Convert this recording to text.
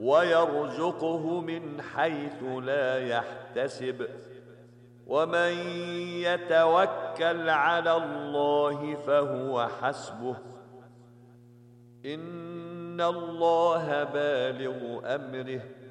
ويرزقه من حيث لا يحتسب ومن يتوكل على الله فهو حسبه إن الله بالغ أمره